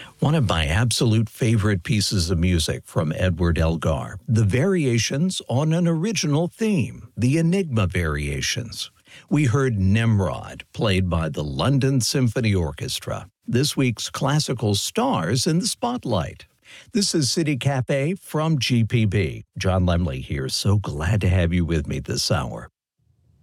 One of my absolute favorite pieces of music from Edward Elgar, the variations on an original theme, the Enigma Variations. We heard Nimrod, played by the London Symphony Orchestra. This week's classical stars in the spotlight. This is City Cafe from GPB. John Lemley here. So glad to have you with me this hour.